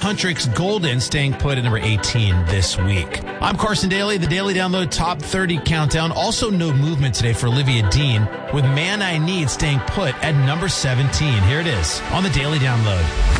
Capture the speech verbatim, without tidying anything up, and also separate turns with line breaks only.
Huntrix Golden staying put at number eighteen this week. I'm Carson Daly, the Daily Download Top thirty Countdown. Also no movement today for Olivia Dean with Man I Need staying put at number seventeen. Here it is on the Daily Download.